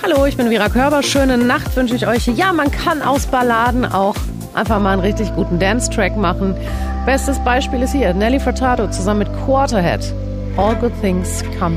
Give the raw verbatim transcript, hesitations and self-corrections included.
Hallo, ich bin Vera Körber. Schöne Nacht wünsche ich euch. Ja, man kann aus Balladen auch einfach mal einen richtig guten Dance-Track machen. Bestes Beispiel ist hier Nelly Furtado zusammen mit Quarterhead. All good things come